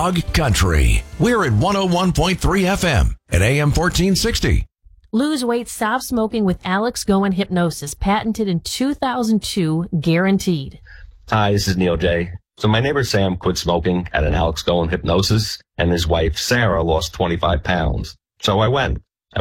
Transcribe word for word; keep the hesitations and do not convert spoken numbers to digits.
Dog Country. We're at one oh one point three F M at A M fourteen sixty. Lose weight, stop smoking with Alex Goen Hypnosis, patented in two thousand two, guaranteed. Hi, this is Neil J. So my neighbor Sam quit smoking at an Alex Goen Hypnosis, and his wife Sarah lost twenty-five pounds. So I went.